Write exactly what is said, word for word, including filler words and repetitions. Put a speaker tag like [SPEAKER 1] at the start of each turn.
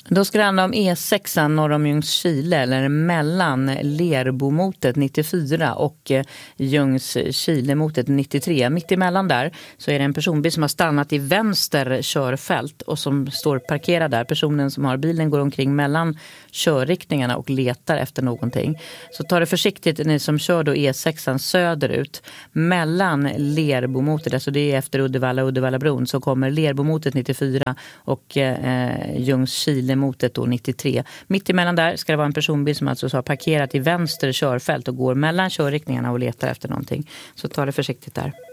[SPEAKER 1] Då ska det handla om E sex norr om Ljungskile eller mellan Lerbomotet nittiofyra och Ljungskilemotet nittiotre. Mitt emellan där så är det en personbil som har stannat i vänster körfält och som står parkerad där. Personen som har bilen går omkring mellan körriktningarna och letar efter någonting. Så ta det försiktigt ni som kör då E sex söderut mellan Lerbomotet, alltså det är efter Uddevalla Uddevallabron, så kommer Lerbomotet nittiofyra och eh, Ljungskilemotet då nittiotre. Mitt emellan där ska det vara en personbil som alltså har parkerat i vänster körfält och går mellan körriktningarna och letar efter någonting. Så ta det försiktigt där.